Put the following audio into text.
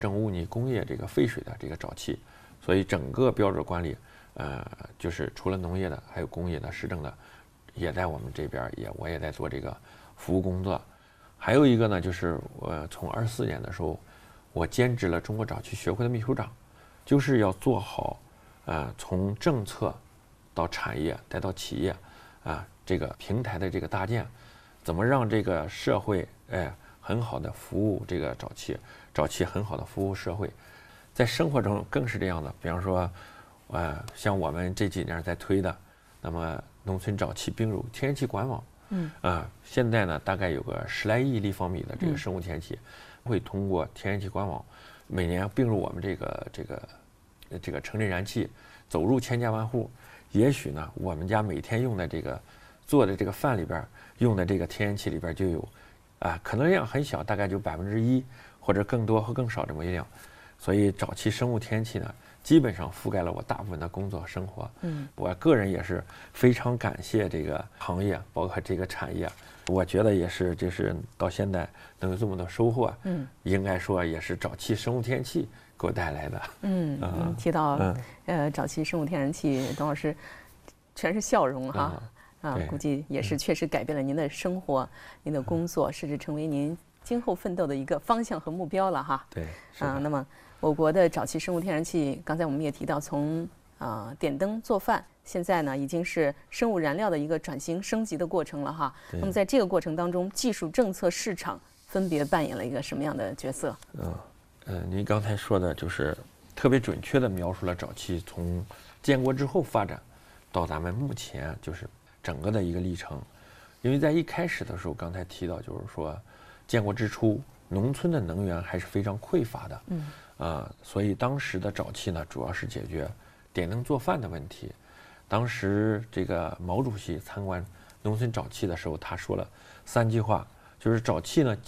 生物泥工业这个废水的这个沼气，所以整个标准管理，就是除了农业的，还有工业的、市政的，也在我们这边我也在做这个服务工作。还有一个呢，就是我从24年的时候，我兼职了中国沼气学会的秘书长，就是要做好，从政策到产业再到企业，这个平台的这个搭建，怎么让这个社会很好的服务这个沼气很好的服务社会，在生活中更是这样的。比方说，像我们这几年在推的，那么农村沼气并入天然气管网，现在呢大概有个10来亿立方米的这个生物天然气，会通过天然气管网每年并入我们这个城镇燃气，走入千家万户。也许呢，我们家每天用的这个做的这个饭里边用的这个天然气里边就有，可能量很小，大概就1%或者更多或更少这么一量。所以沼气生物天然气呢，基本上覆盖了我大部分的工作生活。我个人也是非常感谢这个行业，包括这个产业。我觉得也是，就是到现在能有这么多收获，应该说也是沼气生物天然气给我带来的。 提到沼气生物天然气，董老师全是笑容哈。估计也是确实改变了您的生活，您的工作，甚至成为您今后奋斗的一个方向和目标了哈。 对， 那么我国的沼气生物天然气，刚才我们也提到，从点灯做饭，现在呢已经是生物燃料的一个转型升级的过程了哈。那么在这个过程当中，技术、政策、市场分别扮演了一个什么样的角色？ 您刚才说的就是特别准确地描述了沼气从建国之后发展到咱们目前就是整个的一个历程。因为在一开始的时候，刚才提到就是说，建国之初，农村的能源还是非常匮乏的，所以当时的沼气呢，主要是解决点灯做饭的问题。当时这个毛主席参观农村沼气的时候，他说了3句话，就是沼气呢